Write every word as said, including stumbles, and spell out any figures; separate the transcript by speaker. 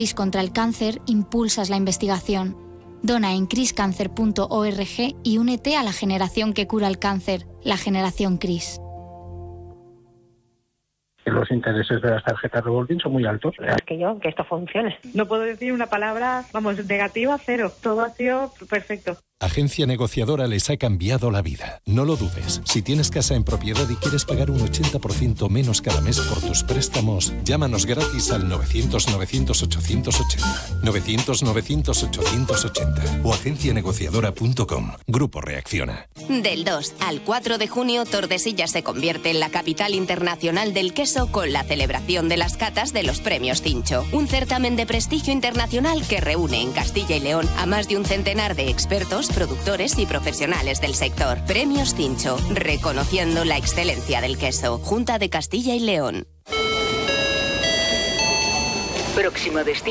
Speaker 1: CRIS contra el cáncer impulsas la investigación. Dona en cris cáncer punto org y únete a la generación que cura el cáncer, la generación CRIS.
Speaker 2: Los intereses de las tarjetas revolving son muy altos.
Speaker 3: Es que yo, que esto funcione. No puedo decir una palabra, vamos, negativa, cero. Todo ha sido perfecto.
Speaker 4: Agencia Negociadora les ha cambiado la vida. No lo dudes. Si tienes casa en propiedad y quieres pagar un ochenta por ciento menos cada mes por tus préstamos, llámanos gratis al novecientos novecientos ochocientos ochenta. novecientos novecientos ochocientos ochenta o agencia negociadora punto com. Grupo Reacciona.
Speaker 5: Del dos al cuatro de junio, Tordesillas se convierte en la capital internacional del queso con la celebración de las catas de los Premios Cincho. Un certamen de prestigio internacional que reúne en Castilla y León a más de un centenar de expertos, productores y profesionales del sector. Premios Cincho, reconociendo la excelencia del queso. Junta de Castilla y León.
Speaker 6: Próximo destino.